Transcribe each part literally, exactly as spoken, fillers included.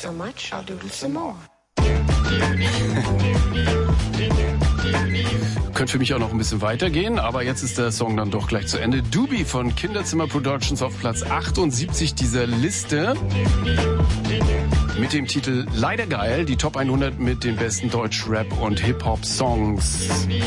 so much, I'll doodle some more. Könnte für mich auch noch ein bisschen weitergehen, aber jetzt ist der Song dann doch gleich zu Ende. Doobie von Kinderzimmer Productions auf Platz achtundsiebzig dieser Liste. Mit dem Titel Leider geil, die Top hundert mit den besten Deutsch-Rap- und Hip-Hop-Songs.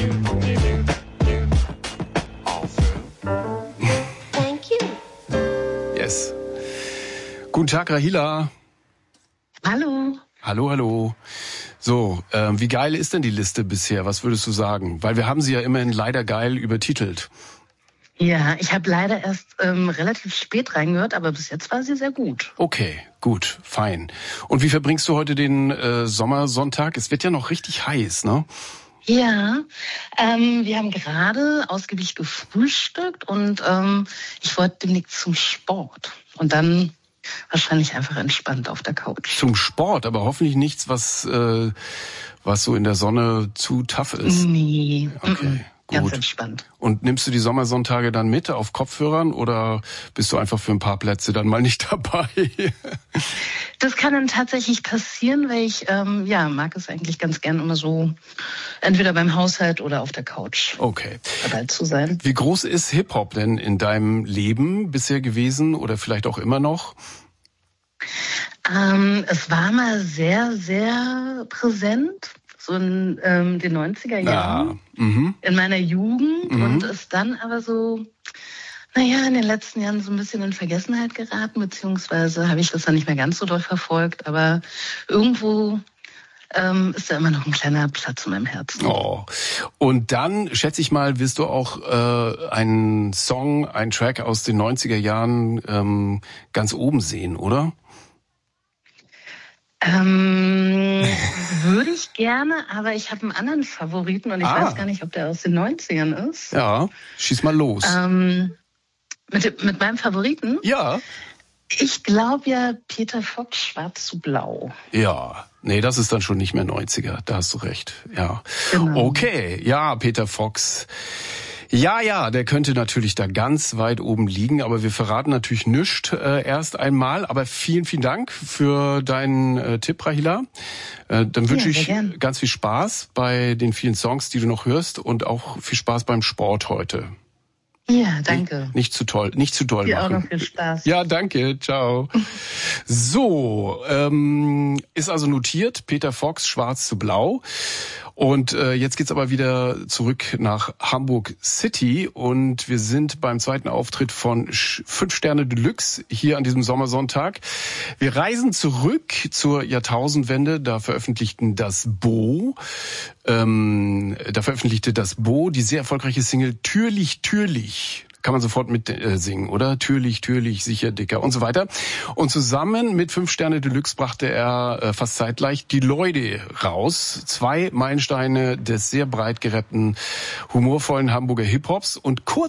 Thank you. Yes. Guten Tag, Rahila. Hallo. Hallo, hallo. So, äh, wie geil ist denn die Liste bisher? Was würdest du sagen? Weil wir haben sie ja immerhin leider geil übertitelt. Ja, ich habe leider erst ähm, relativ spät reingehört, aber bis jetzt war sie sehr gut. Okay, gut, fein. Und wie verbringst du heute den äh, Sommersonntag? Es wird ja noch richtig heiß, ne? Ja, ähm, wir haben gerade ausgiebig gefrühstückt und ähm, ich wollte demnächst zum Sport. Und dann wahrscheinlich einfach entspannt auf der Couch. Zum Sport, aber hoffentlich nichts, was äh, was so in der Sonne zu tough ist. Nee, okay, ganz gut. entspannt. Und nimmst du die Sommersonntage dann mit auf Kopfhörern oder bist du einfach für ein paar Plätze dann mal nicht dabei? Das kann dann tatsächlich passieren, weil ich ähm, ja mag es eigentlich ganz gern immer so entweder beim Haushalt oder auf der Couch Okay. dabei zu sein. Wie groß ist Hip-Hop denn in deinem Leben bisher gewesen oder vielleicht auch immer noch? Ähm, es war mal sehr, sehr präsent, so in ähm, den neunziger Jahren, Ah, mhm. in meiner Jugend Mhm. und ist dann aber so, naja, in den letzten Jahren so ein bisschen in Vergessenheit geraten, beziehungsweise habe ich das dann nicht mehr ganz so durchverfolgt, aber irgendwo ähm, ist da immer noch ein kleiner Platz in meinem Herzen. Oh. Und dann, schätze ich mal, wirst du auch äh, einen Song, einen Track aus den neunziger Jahren ähm, ganz oben sehen, oder? Ähm, würde ich gerne, aber ich habe einen anderen Favoriten und ich Ah. weiß gar nicht, ob der aus den neunzigern ist. Ja, schieß mal los. Ähm, mit, mit meinem Favoriten? Ja. Ich glaube ja Peter Fox, Schwarz zu Blau. Ja, nee, das ist dann schon nicht mehr neunziger, da hast du recht. Ja. Genau. Okay, ja, Peter Fox. Ja, ja, der könnte natürlich da ganz weit oben liegen, aber wir verraten natürlich nichts äh, erst einmal. Aber vielen, vielen Dank für deinen äh, Tipp, Rahila. Äh, dann wünsche Ja, sehr ich gern. ganz viel Spaß bei den vielen Songs, die du noch hörst und auch viel Spaß beim Sport heute. Ja, danke. Nicht zu toll, nicht zu doll Dir auch machen. noch viel Spaß. Ja, danke, ciao. So, ähm, ist also notiert, Peter Fox, Schwarz zu Blau. Und äh, jetzt geht's aber wieder zurück nach Hamburg City und wir sind beim zweiten Auftritt von fünf Sterne Deluxe hier an diesem Sommersonntag. Wir reisen zurück zur Jahrtausendwende, da veröffentlichten das Bo, ähm, da veröffentlichte das Bo die sehr erfolgreiche Single Türlich, Türlich. Kann man sofort mit äh, singen, oder? Türlich, türlich, sicher, dicker und so weiter. Und zusammen mit fünf Sterne Deluxe brachte er äh, fast zeitgleich die Leute raus. Zwei Meilensteine des sehr breit gerappten, humorvollen Hamburger Hip-Hops. Und kurz